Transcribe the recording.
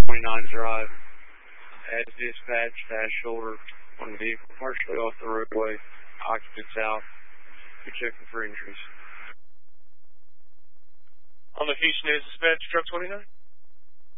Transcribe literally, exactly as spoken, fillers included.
twenty-nine drive. As dispatch, dash shoulder, one vehicle partially off the roadway, occupants out. We're checking for injuries. On the Houston is dispatch, truck twenty-nine.